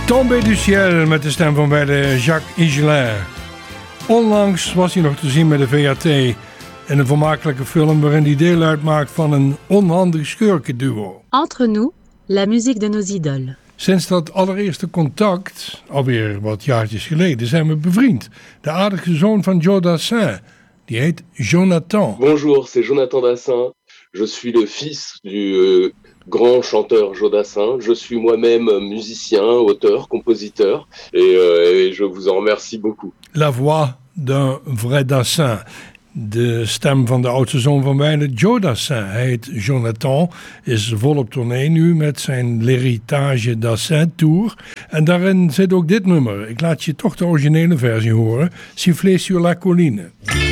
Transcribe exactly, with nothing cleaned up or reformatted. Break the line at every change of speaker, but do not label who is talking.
Tombé du ciel met de stem van bij de Jacques Higelin. Onlangs was hij nog te zien met de V A T in een vermakelijke film waarin hij deel uitmaakt van een onhandig schurkenduo.
Entre nous, la musique de nos idoles.
Sinds dat allereerste contact, alweer wat jaartjes geleden, zijn we bevriend. De aardige zoon van Joe Dassin, die heet Jonathan.
Bonjour, c'est Jonathan Dassin. Je suis le fils du euh, grand chanteur Joe Dassin. Je suis moi-même musicien, auteur, compositeur et, euh, et je vous en remercie beaucoup.
La voix d'un vrai Dassin. De stem van de oudste zoon van beide, Joe Dassin. Hij heet Jonathan, is volop tournee nu met zijn L'Héritage Dassin Tour. En daarin zit ook dit nummer. Ik laat je toch de originele versie horen. Siffler sur la colline.